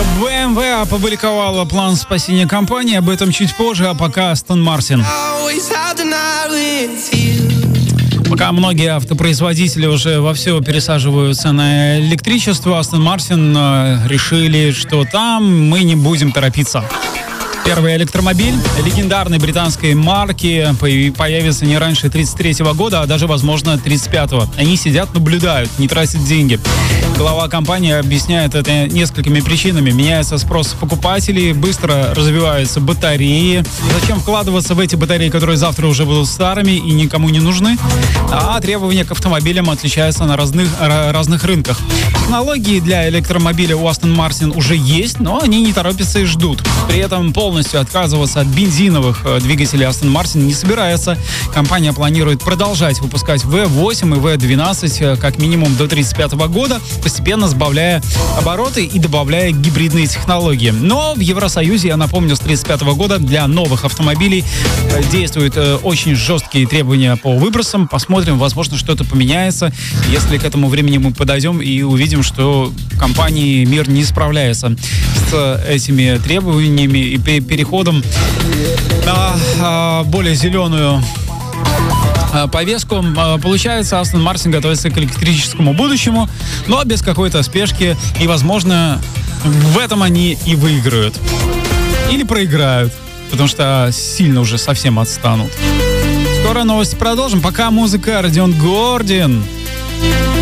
BMW опубликовала план спасения компании, об этом чуть позже, а пока Aston Martin. Пока многие автопроизводители уже вовсю пересаживаются на электричество, Aston Martin решили, что там мы не будем торопиться. Первый электромобиль легендарной британской марки появится не раньше 1933 года, а даже, возможно, 1935. Они сидят, наблюдают, не тратят деньги. Глава компании объясняет это несколькими причинами. Меняется спрос покупателей, быстро развиваются батареи. Зачем вкладываться в эти батареи, которые завтра уже будут старыми и никому не нужны? А требования к автомобилям отличаются на разных рынках. Технологии для электромобиля у Aston Martin уже есть, но они не торопятся и ждут. При этом полностью отказываться от бензиновых двигателей Aston Martin не собирается. Компания планирует продолжать выпускать V8 и V12 как минимум до 1935 года, постепенно сбавляя обороты и добавляя гибридные технологии. Но в Евросоюзе, я напомню, с 1935 года для новых автомобилей действуют очень жесткие требования по выбросам. Посмотрим, возможно, что-то поменяется, если к этому времени мы подойдем и увидим, что компании мир не справляется с этими требованиями и переходом на более зеленую повестку. Получается, Aston Martin готовится к электрическому будущему, но без какой-то спешки, и, возможно, в этом они и выиграют. Или проиграют, потому что сильно уже совсем отстанут. Скоро новости продолжим. Пока музыка. Родион Гордин.